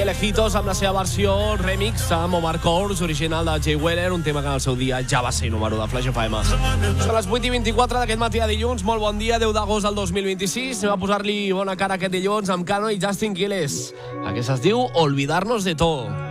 Elegitos amb la seva versió remix amb Omar Courtz, original de Jay Wheeler, un tema que en el seu dia ja va ser número de Flash FM. Són les 8:24 d'aquest matí de dilluns. Molt bon dia, 10 d'agost del 2026. Anem a posar-li bona cara aquest dilluns amb Kano i Justin Quiles. Aquest es diu Olvidarnos de Todo.